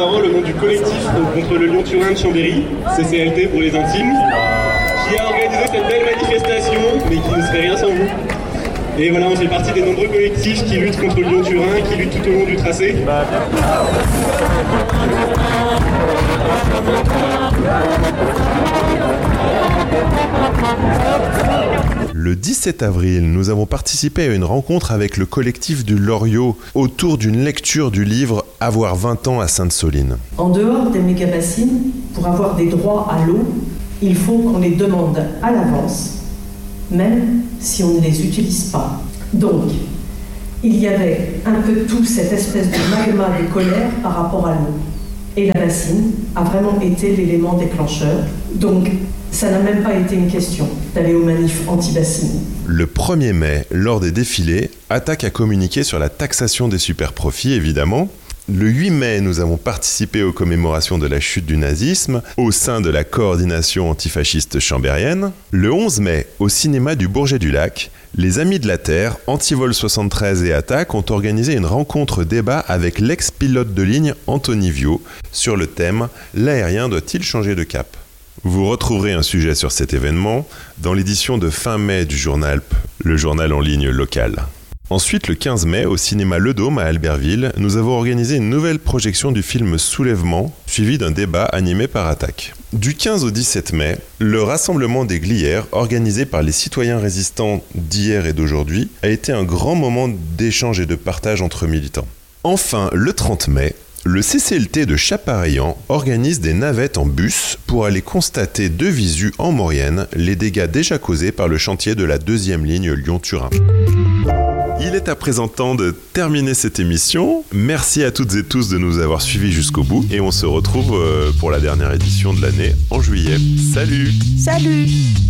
parole au nom du collectif contre le Lyon-Turin de Chambéry, CCLT pour les intimes, qui a organisé cette belle manifestation, mais qui ne serait rien sans vous. Et voilà, on fait partie des nombreux collectifs qui luttent contre le Lyon-Turin, qui luttent tout au long du tracé. Le 17 avril, nous avons participé à une rencontre avec le collectif du Loriot autour d'une lecture du livre « Avoir 20 ans à Sainte-Soline ». En dehors des méga-bassines, pour avoir des droits à l'eau, il faut qu'on les demande à l'avance, même si on ne les utilise pas. Donc, il y avait un peu tout cette espèce de magma de colère par rapport à l'eau. Et la bassine a vraiment été l'élément déclencheur. Donc, ça n'a même pas été une question d'aller aux manifs anti-bassines. Le 1er mai, lors des défilés, Attac a communiqué sur la taxation des superprofits, évidemment. Le 8 mai, nous avons participé aux commémorations de la chute du nazisme au sein de la coordination antifasciste chambérienne. Le 11 mai, au cinéma du Bourget-du-Lac, les Amis de la Terre, Antivol 73 et Attac ont organisé une rencontre-débat avec l'ex-pilote de ligne Anthony Viau sur le thème « L'aérien doit-il changer de cap ?» Vous retrouverez un sujet sur cet événement dans l'édition de fin mai du journal P, le journal en ligne local. Ensuite, le 15 mai, au cinéma Le Dôme à Albertville, nous avons organisé une nouvelle projection du film Soulèvement, suivi d'un débat animé par Attac. Du 15 au 17 mai, le rassemblement des Glières, organisé par les citoyens résistants d'hier et d'aujourd'hui, a été un grand moment d'échange et de partage entre militants. Enfin, le 30 mai, le CCLT de Chapareillan organise des navettes en bus pour aller constater de visu en Maurienne les dégâts déjà causés par le chantier de la 2e ligne Lyon-Turin. Il est à présent temps de terminer cette émission. Merci à toutes et tous de nous avoir suivis jusqu'au bout et on se retrouve pour la dernière édition de l'année en juillet. Salut! Salut!